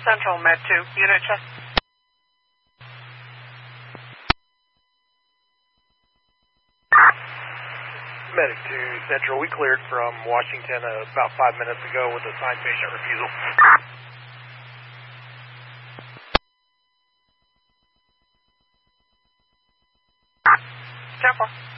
Central, Med 2, unit check. Medic 2 Central, we cleared from Washington about 5 minutes ago with a signed patient refusal. 10-4.